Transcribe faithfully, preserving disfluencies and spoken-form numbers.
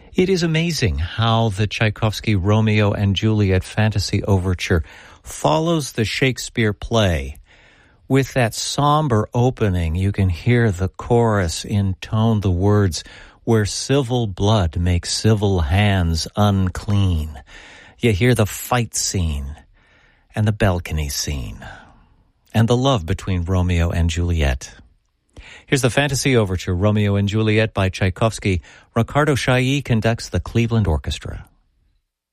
It is amazing how the Tchaikovsky Romeo and Juliet Fantasy Overture follows the Shakespeare play. With that somber opening, you can hear the chorus intone the words, "Where civil blood makes civil hands unclean." You hear the fight scene and the balcony scene and the love between Romeo and Juliet. Here's the Fantasy Overture, Romeo and Juliet by Tchaikovsky. Ricardo Chailly conducts the Cleveland Orchestra.